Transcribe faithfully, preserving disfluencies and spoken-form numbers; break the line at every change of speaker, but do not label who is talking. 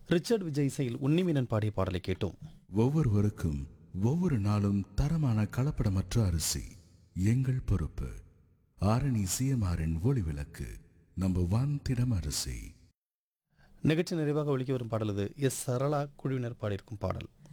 Richard Vijay இசையில் உன்னிமீனன் பாடிய பாடலை கேட்டோம்.
ஒவ்வொருவருக்கும் ஒவ்வொரு நாளும் தரமான கலப்படமற்ற அரிசி எங்கள் பொறுப்பு. ஆரணி சிஎம்ஆரின் ஒளி விளக்கு நம்பர் ஒன் திடம் அரிசி.
நிகழ்ச்சி நிறைவாக ஒலிக்க வரும் பாடல் இது. எஸ் சரளா குழுவினர் பாடியிருக்கும் பாடல்.